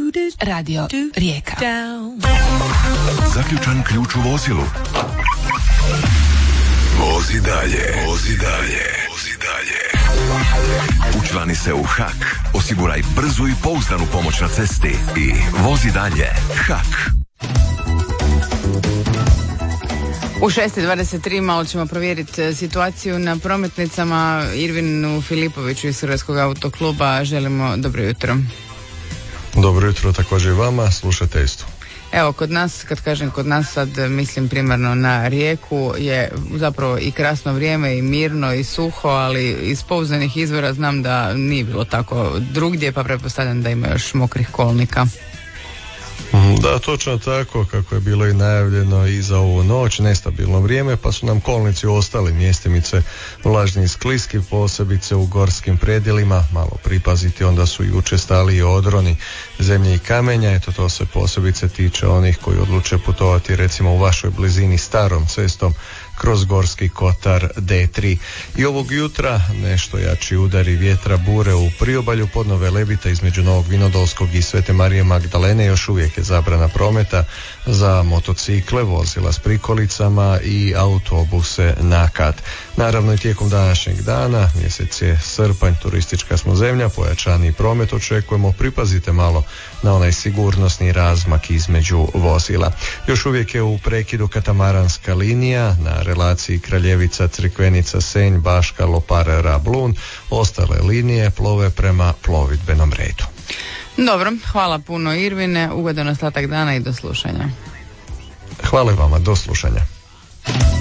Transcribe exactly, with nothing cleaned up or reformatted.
Radio Rijeka. Zaključan ključ u vozilu. Vozi dalje, vozi dalje, vozi dalje. Učlani se u H A K. Osiguraj brzu i pouzdanu pomoć na cesti i vozi dalje. H A K. U šest i dvadeset tri malo ćemo provjeriti situaciju na prometnicama. Irvinu Filipoviću iz Hrvatskog autokluba želimo dobro jutro. Dobro jutro također i vama, slušateljstvu. Evo, kod nas, kad kažem kod nas, sad mislim primarno na Rijeku, je zapravo i krasno vrijeme i mirno i suho, ali iz pouzdanih izvora znam da nije bilo tako drugdje, pa pretpostavljam da ima još mokrih kolnika. Da, točno tako kako je bilo i najavljeno i za ovu noć, nestabilno vrijeme, pa su nam kolnici ostali mjestimice vlažni i skliski, posebice u gorskim predjelima. Malo pripaziti, onda su i učestali i odroni zemlje i kamenja. Eto, to se posebice tiče onih koji odluče putovati recimo u vašoj blizini starom cestom kroz Gorski kotar D tri. I ovog jutra nešto jači udari vjetra bure u priobalju podno Velebita između Novog Vinodolskog i Svete Marije Magdalene. Još uvijek je zabrana prometa za motocikle, vozila s prikolicama i autobuse na kat. Naravno i tijekom današnjeg dana, mjesec je srpanj, turistička smo zemlja, pojačani promet očekujemo, pripazite malo na onaj sigurnosni razmak između vozila. Još uvijek je u prekidu katamaranska linija na relaciji Kraljevica, Crikvenica, Senj, Baška, Lopare, Rablun. Ostale linije plove prema plovidbenom redu. Dobro, hvala puno Irvine, ugodan ostatak dana i do slušanja. Hvala vama, do slušanja.